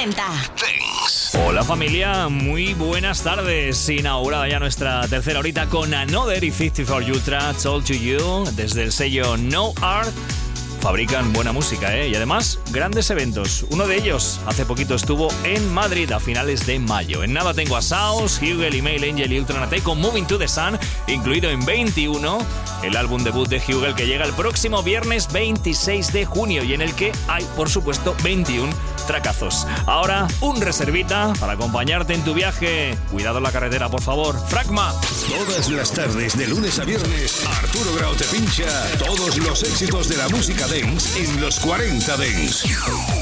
40. Hola familia, muy buenas tardes. Inaugurada ya nuestra tercera horita con Another y 54 Ultra, Told to You, desde el sello No Art. Fabrican buena música, y además grandes eventos. Uno de ellos hace poquito estuvo en Madrid a finales de mayo. En nada tengo a Saus, Hugel, Email, Angel y Ultranate con Moving to the Sun, incluido en 21, el álbum debut de Hugel que llega el próximo viernes 26 de junio y en el que hay, por supuesto, 21 tracazos. Ahora, un reservita para acompañarte en tu viaje. Cuidado en la carretera, por favor. Fragma. Todas las tardes, de lunes a viernes, Arturo Grau te pincha todos los éxitos de la música dance en los 40 Dance.